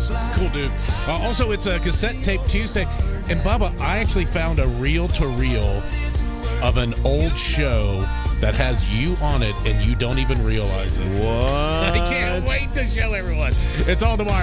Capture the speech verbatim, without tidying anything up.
Nice. Cool dude. Uh, also, it's a Cassette Tape Tuesday. And, Bubba, I actually found a reel-to-reel of an old show that has you on it, and you don't even realize it. What? I can't wait to show everyone. It's all tomorrow.